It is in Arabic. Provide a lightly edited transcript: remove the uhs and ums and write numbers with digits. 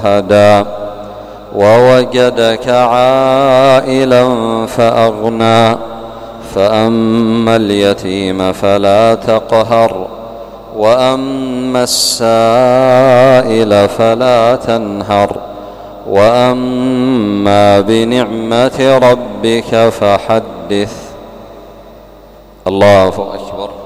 هدى ووجدك عائلا فأغنى فأما اليتيم فلا تقهر وأما السائل فلا تنهر وأما بنعمة ربك فحدث. الله أكبر.